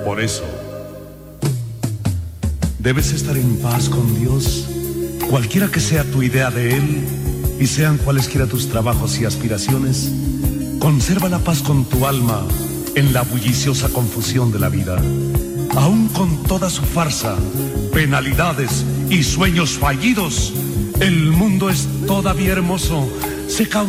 Por eso, debes estar en paz con Dios, cualquiera que sea tu idea de Él y sean cualesquiera tus trabajos y aspiraciones. Conserva la paz con tu alma en la bulliciosa confusión de la vida. Aún con toda su farsa, penalidades y sueños fallidos, el mundo es todavía hermoso. Se